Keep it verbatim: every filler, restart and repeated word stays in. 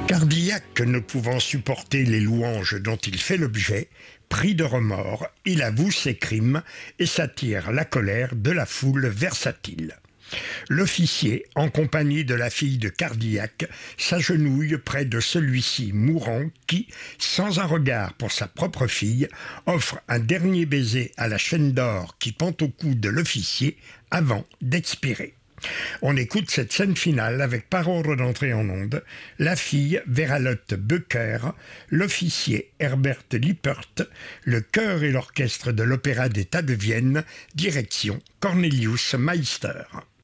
Cardillac, ne pouvant supporter les louanges dont il fait l'objet, pris de remords, il avoue ses crimes et s'attire la colère de la foule versatile. L'officier, en compagnie de la fille de Cardillac, s'agenouille près de celui-ci mourant qui, sans un regard pour sa propre fille, offre un dernier baiser à la chaîne d'or qui pend au cou de l'officier avant d'expirer. On écoute cette scène finale avec par ordre d'entrée en onde, la fille Veralotte Becker, l'officier Herbert Lippert, le chœur et l'orchestre de l'Opéra d'État de Vienne, direction Cornelius Meister.